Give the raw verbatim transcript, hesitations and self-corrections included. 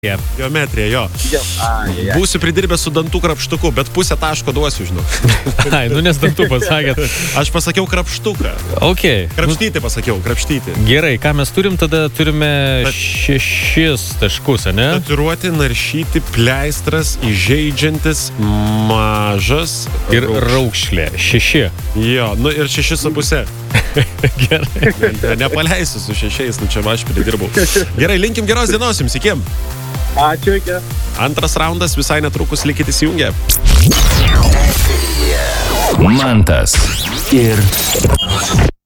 Geometrija, jo. Būsiu pridirbęs su dantų krapštuku, bet pusę taško duosiu, žinau. Ai, nu nes dantų pasakėt. Aš pasakiau krapštuką. Ok. Krapštyti pasakiau, krapštyti. Gerai, ką mes turim, tada turime šešis taškus, ne? Tatuiruoti, naršyti, pleistras, įžeidžiantis, mažas. Ir raukšlė. Šeši. Jo, nu ir šešis su pusė. Gerai. Ne, nepaleisiu su šešiais, nu čia aš pridirbau. Gerai, linkim geros dienos jums, iki. Ačiū, iki. Antras raundas visai netrukus, likit įsijungę. Mantas ir